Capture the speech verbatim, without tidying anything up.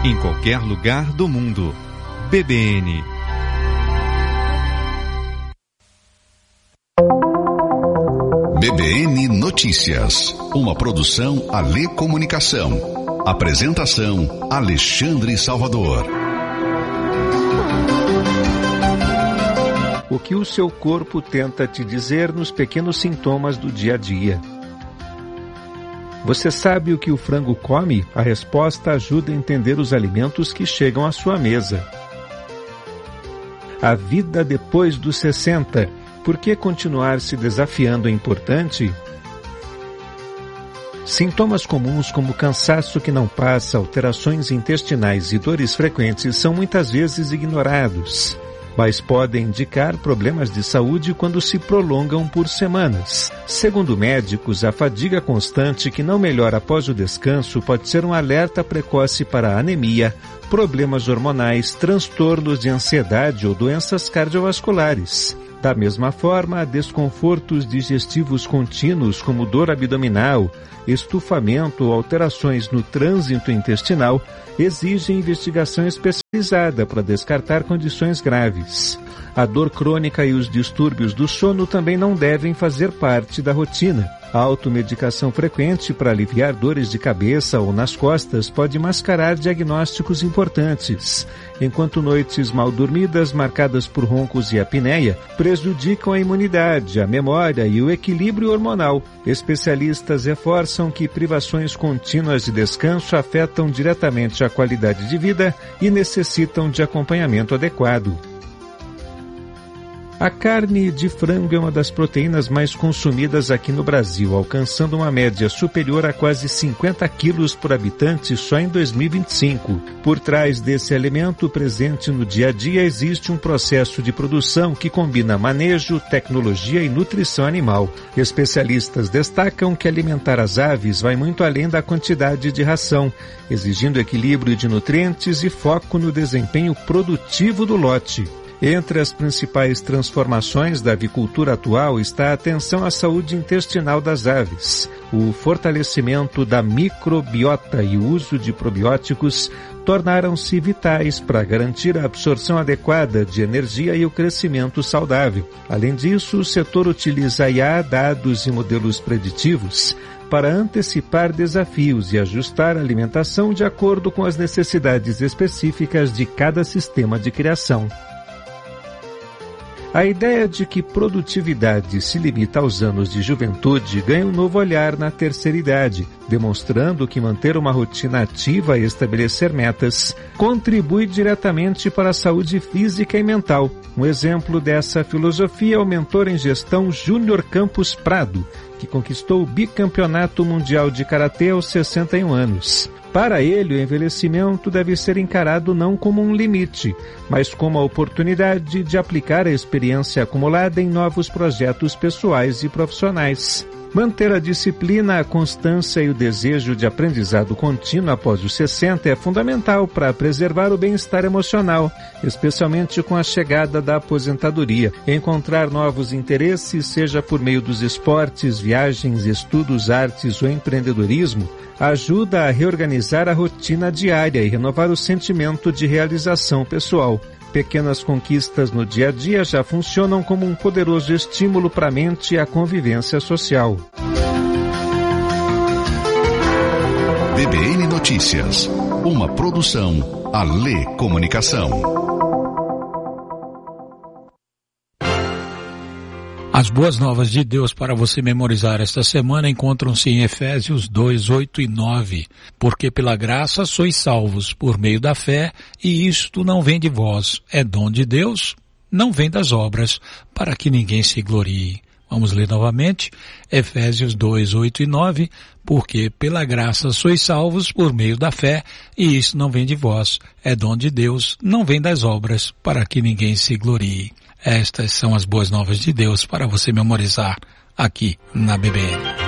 em qualquer lugar do mundo. B B N. B B N Notícias, uma produção Alê Comunicação. Apresentação Alexandre Salvador. O que o seu corpo tenta te dizer nos pequenos sintomas do dia a dia. Você sabe o que o frango come? A resposta ajuda a entender os alimentos que chegam à sua mesa. A vida depois dos sessenta. Por que continuar se desafiando é importante? Sintomas comuns como cansaço que não passa, alterações intestinais e dores frequentes são muitas vezes ignorados, mas podem indicar problemas de saúde quando se prolongam por semanas. Segundo médicos, a fadiga constante que não melhora após o descanso pode ser um alerta precoce para anemia, problemas hormonais, transtornos de ansiedade ou doenças cardiovasculares. Da mesma forma, desconfortos digestivos contínuos como dor abdominal, estufamento ou alterações no trânsito intestinal exigem investigação especializada para descartar condições graves. A dor crônica e os distúrbios do sono também não devem fazer parte da rotina. A automedicação frequente para aliviar dores de cabeça ou nas costas pode mascarar diagnósticos importantes, enquanto noites mal dormidas marcadas por roncos e apneia prejudicam a imunidade, a memória e o equilíbrio hormonal. Especialistas reforçam que privações contínuas de descanso afetam diretamente a qualidade de vida e necessitam de acompanhamento adequado. A carne de frango é uma das proteínas mais consumidas aqui no Brasil, alcançando uma média superior a quase cinquenta quilos por habitante só em dois mil e vinte e cinco. Por trás desse alimento presente no dia a dia existe um processo de produção que combina manejo, tecnologia e nutrição animal. Especialistas destacam que alimentar as aves vai muito além da quantidade de ração, exigindo equilíbrio de nutrientes e foco no desempenho produtivo do lote. Entre as principais transformações da avicultura atual está a atenção à saúde intestinal das aves. O fortalecimento da microbiota e o uso de probióticos tornaram-se vitais para garantir a absorção adequada de energia e o crescimento saudável. Além disso, o setor utiliza I A, dados e modelos preditivos para antecipar desafios e ajustar a alimentação de acordo com as necessidades específicas de cada sistema de criação. A ideia de que produtividade se limita aos anos de juventude ganha um novo olhar na terceira idade, demonstrando que manter uma rotina ativa e estabelecer metas contribui diretamente para a saúde física e mental. Um exemplo dessa filosofia é o mentor em gestão Júnior Campos Prado, que conquistou o bicampeonato mundial de karatê aos sessenta e um anos. Para ele, o envelhecimento deve ser encarado não como um limite, mas como a oportunidade de aplicar a experiência acumulada em novos projetos pessoais e profissionais. Manter a disciplina, a constância e o desejo de aprendizado contínuo após os sessenta é fundamental para preservar o bem-estar emocional, especialmente com a chegada da aposentadoria. Encontrar novos interesses, seja por meio dos esportes, viagens, estudos, artes ou empreendedorismo, ajuda a reorganizar a rotina diária e renovar o sentimento de realização pessoal. Pequenas conquistas no dia a dia já funcionam como um poderoso estímulo para a mente e a convivência social. B B N Notícias, uma produção Alê Comunicação. As boas novas de Deus para você memorizar esta semana encontram-se em Efésios dois, oito e nove. Porque pela graça sois salvos por meio da fé, e isto não vem de vós, é dom de Deus, não vem das obras, para que ninguém se glorie. Vamos ler novamente, Efésios dois, oito e nove. Porque pela graça sois salvos por meio da fé, e isso não vem de vós, é dom de Deus, não vem das obras, para que ninguém se glorie. Estas são as boas novas de Deus para você memorizar aqui na B B N.